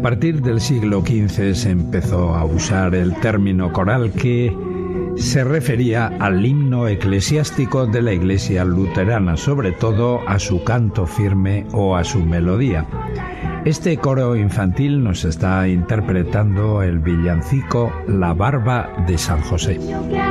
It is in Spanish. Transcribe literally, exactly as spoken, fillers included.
partir del siglo quince se empezó a usar el término coral, que se refería al himno eclesiástico de la Iglesia luterana, sobre todo a su canto firme o a su melodía. Este coro infantil nos está interpretando el villancico La Barba de San José.